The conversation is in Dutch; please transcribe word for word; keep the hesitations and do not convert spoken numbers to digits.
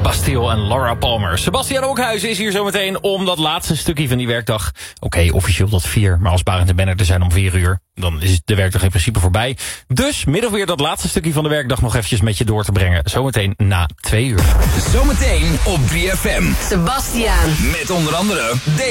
Bastille en Laura Palmer. Sebastian Ookhuizen is hier zometeen om dat laatste stukje van die werkdag. Oké, okay, officieel tot vier, maar als Barend en Benner er zijn om vier uur... dan is de werkdag in principe voorbij. Dus min of meer dat laatste stukje van de werkdag nog eventjes met je door te brengen. Zometeen na twee uur. Zometeen op drie F M. Sebastian. Met onder andere...